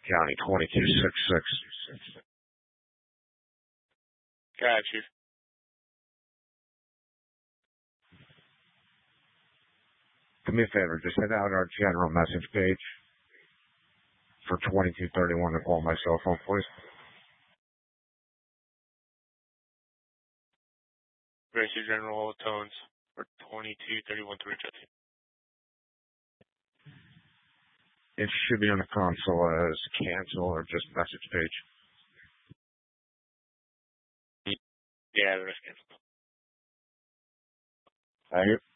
County 2266. Got you. Do me a favor, just hit out our general message page for 2231 to call my cell phone, please. Gracie General Tones for 2231 to reach out to you. It should be on the console as cancel or just message page. Yeah, the rest canceled. Thank you.